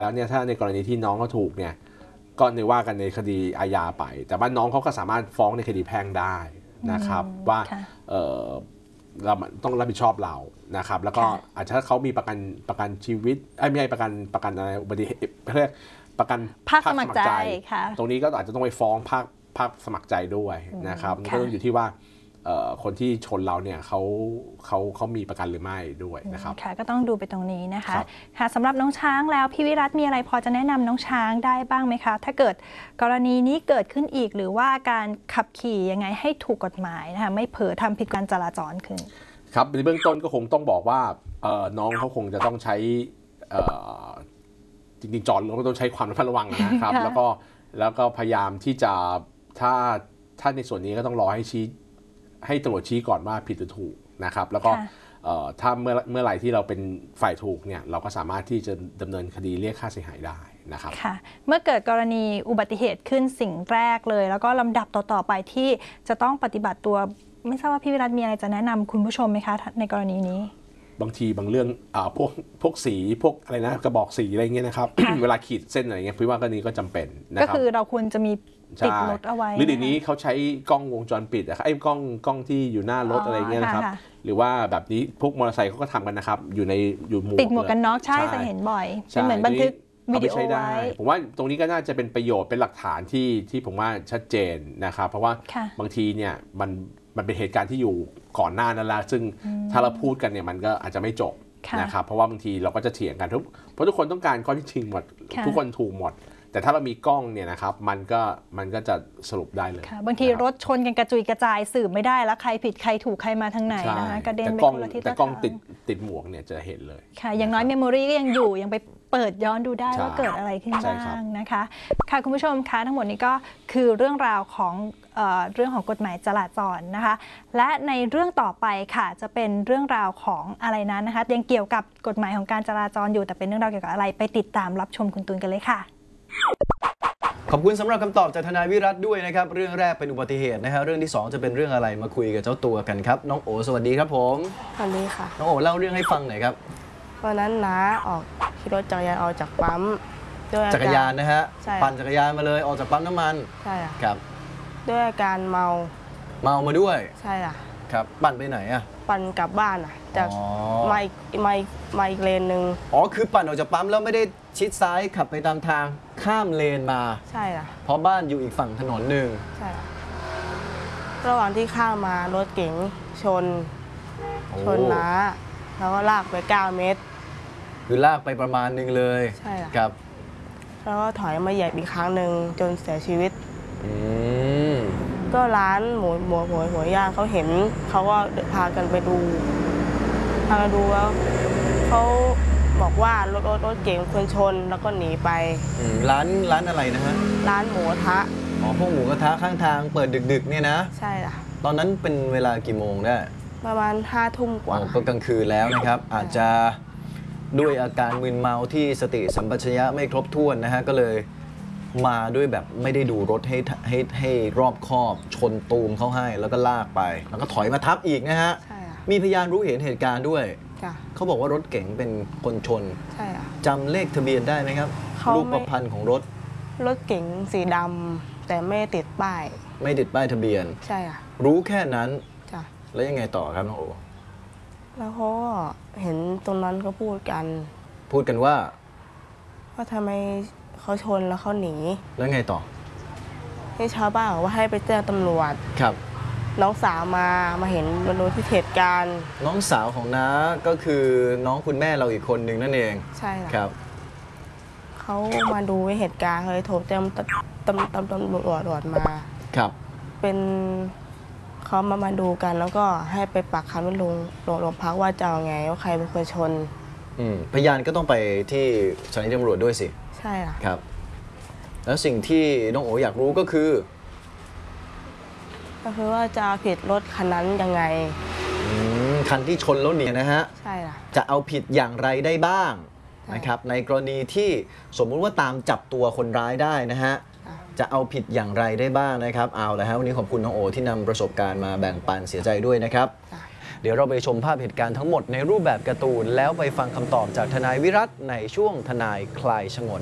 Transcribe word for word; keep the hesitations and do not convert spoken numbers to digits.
แล้วเนี่ยถ้าในกรณีที่น้องเขาถูกเนี่ยก็ในว่ากันในคดีอาญาไปแต่ว่าน้องเขาก็สามารถฟ้องในคดีแพ่งได้นะครับว่าเออเราต้องรับผิดชอบเรานะครับแล้วก็อาจจะถ้าเขามีประกันประกันชีวิตไม่ใช่ประกันประกันอะไรอุบัติเหตุเรียกประกันภาคสมัครใจตรงนี้ก็อาจจะต้องไปฟ้องภาคภาคสมัครใจด้วยนะครับก็ต้องอยู่ที่ว่าคนที่ชนเราเนี่ยเขาเขาเขามีประกันหรือไม่ด้วยนะครับค่ะก็ต้องดูไปตรงนี้นะคะค่ะสำหรับน้องช้างแล้วพี่วิรัตมีอะไรพอจะแนะนำน้องช้างได้บ้างไหมคะถ้าเกิดกรณีนี้เกิดขึ้นอีกหรือว่าการขับขี่ยังไงให้ถูกกฎหมายนะคะไม่เผลอทำผิดการจราจรขึ้นครับในเบื้องต้นก็คงต้องบอกว่าน้องเขาคงจะต้องใช้จริงๆจอดเราก็ต้องใช้ความระมัดระวังนะครับแล้วก็แล้วก็พยายามที่จะถ้าถ้าในส่วนนี้ก็ต้องรอให้ชี้ให้ตำรวจชี้ก่อนว่าผิดหรือถูกนะครับแล้วก็ถ้าเมื่อเมื่อไหร่ที่เราเป็นฝ่ายถูกเนี่ยเราก็สามารถที่จะดำเนินคดีเรียกค่าเสียหายได้นะครับค่ะเมื่อเกิดกรณีอุบัติเหตุขึ้นสิ่งแรกเลยแล้วก็ลำดับต่อๆไปที่จะต้องปฏิบัติตัวไม่ทราบว่าพี่วิรัตมีอะไรจะแนะนำคุณผู้ชมไหมคะในกรณีนี้บางทีบางเรื่องอ่าพวกพวกสีพวกอะไรนะกระบอกสีอะไรเงี้ยนะครับ เวลาขีดเส้นอะไรเงี้ยพี่ว่าก็นี้ก็จำเป็นนะครับก็คือเราควรจะมีติดรถเอาไว้หรือเดี๋ยวนี้เขาใช้กล้องวงจรปิดไอ้กล้องกล้องที่อยู่หน้ารถอะไรเงี้ยนะครับหรือว่าแบบนี้พวกมอเตอร์ไซค์เขาก็ทำกันนะครับอยู่ในอยู่หมวกติดหมวกกันน็อกใช่จะเห็นบ่อยเป็นเหมือนบันทึกวิดีโอไว้ผมว่าตรงนี้ก็น่าจะเป็นประโยชน์เป็นหลักฐานที่ที่ผมว่าชัดเจนนะครับเพราะว่าบางทีเนี่ยมันมันเป็นเหตุการณ์ที่อยู่ก่อนหน้านั้นแล้วซึ่งถ้าเราพูดกันเนี่ยมันก็อาจจะไม่จบนะครับเพราะว่าบางทีเราก็จะเถียงกันทุกเพราะทุกคนต้องการข้อที่จริงหมดทุกคนถูกหมดแต่ถ้าเรามีกล้องเนี่ยนะครับมันก็มันก็จะสรุปได้เลยบางทีรถชนกันกระจุยกระจายสืบไม่ได้แล้วใครผิดใครถูกใครมาทางไหนนะคะกระเด็นไปคนละทิศแต่กล้องติดติดหมวกเนี่ยจะเห็นเลยค่ะอย่างน้อยเมมโมรีก็ยังอยู่ยังไปเปิดย้อนดูได้ว่าเกิดอะไรขึ้นบ้างนะคะค่ะคุณผู้ชมคะทั้งหมดนี้ก็คือเรื่องราวของเอ่อเรื่องของกฎหมายจราจรนะคะและในเรื่องต่อไปค่ะจะเป็นเรื่องราวของอะไรนั้นนะคะยังเกี่ยวกับกฎหมายของการจราจรอยู่แต่เป็นเรื่องราวเกี่ยวกับอะไรไปติดตามรับชมคุณตูนกันเลยค่ะขอบคุณสำหรับคำตอบจากทนายวิรัตด้วยนะครับเรื่องแรกเป็นอุบัติเหตุนะฮะเรื่องที่สองจะเป็นเรื่องอะไรมาคุยกับเจ้าตัวกันครับน้องโอสวัสดีครับผมสวัสดีค่ะน้องโอเล่าเรื่องให้ฟังหน่อยครับวันนั้นน้าออกขี่รถจักรยานออกจากปั๊มด้วยจักรยานนะฮะปั่นจักรยานมาเลยออกจากปั๊มน้ำมันใช่ครับด้วยอาการเมาเมามาด้วยใช่ค่ะครับปั่นไปไหนอ่ะปั่นกลับบ้านอ่ะจากมาอีกมาอีกมาอีกเลนหนึ่งอ๋อคือปั่นออกจากปั๊มแล้วไม่ได้ชิดซ้ายขับไปตามทางข้ามเลนมาใช่ค่ะเพราะบ้านอยู่อีกฝั่งถนนหนึ่งใช่ค่ะระหว่างที่ข้ามมารถเก๋งชนชนน้าแล้วก็ลากไปเก้าเมตรคือลากไปประมาณนึงเลยใช่ค่ะครับแล้วก็ถอยมาเหยียบอีกครั้งหนึ่งจนเสียชีวิตก็ร้านหมูหมูหมูหมูย่างเขาเห็นเขาก็พากันไปดูพากันดูแล้วเขาบอกว่ารถรถรถเก๋งคนชนแล้วก็หนีไปร้านร้านอะไรนะฮะร้านหมูกระทะอ๋อพวกหมูกระทะข้างทางเปิดดึกๆเนี่ยนะใช่ค่ะตอนนั้นเป็นเวลากี่โมงได้ประมาณห้าทุ่มกว่าก็กลางคืนแล้วนะครับอาจจะด้วยอาการมึนเมาที่สติสัมปชัญญะไม่ครบถ้วนนะฮะก็เลยมาด้วยแบบไม่ได้ดูรถให้ให้ให้รอบคอบชนตูมเขาให้แล้วก็ลากไปแล้วก็ถอยมาทับอีกนะฮะมีพยานรู้เห็นเหตุการณ์ด้วยเขาบอกว่ารถเก๋งเป็นคนชนใช่ค่ะจำเลขทะเบียนได้ไหมครับรูปประพันธ์ของรถรถเก๋งสีดำแต่ไม่ติดป้ายไม่ติดป้ายทะเบียนใช่ค่ะรู้แค่นั้นจ้ะแล้วยังไงต่อครับน้องโอแล้วเขาก็เห็นตรงนั้นเขาพูดกันพูดกันว่าว่าทำไมเขาชนแล้วเขาหนีแล้วไงต่อให้ชาวบ้านบอกว่าให้ไปแจ้งตำรวจครับน้องสาวมามาเห็นมาดูที่เหตุการณ์น้องสาวของน้าก็คือน้องคุณแม่เราอีกคนหนึ่งนั่นเองใช่ครับเขามาดูเหตุการณ์เลยโทรแจ้งตำตำตำตำรวจตำรวจมาครับเป็นเขามามาดูกันแล้วก็ให้ไปปักคำว่าลงโรงพักว่าจะเอาไงว่าใครเป็นคนชนพยานก็ต้องไปที่สถานีตำรวจด้วยสิใช่ค่ะครับแล้วสิ่งที่น้องโออยากรู้ก็คือก็คือว่าจะผิดรถคันนั้นยังไงคันที่ชนแล้วหนีนะฮะใช่ค่ะจะเอาผิดอย่างไรได้บ้างนะครับในกรณีที่สมมุติว่าตามจับตัวคนร้ายได้นะฮะจะเอาผิดอย่างไรได้บ้างนะครับเอาละฮะวันนี้ขอบคุณน้องโอที่นำประสบการณ์มาแบ่งปันเสียใจด้วยนะครับเดี๋ยวเราไปชมภาพเหตุการณ์ทั้งหมดในรูปแบบการ์ตูนแล้วไปฟังคำตอบจากทนายวิรัตในช่วงทนายคลายฉงน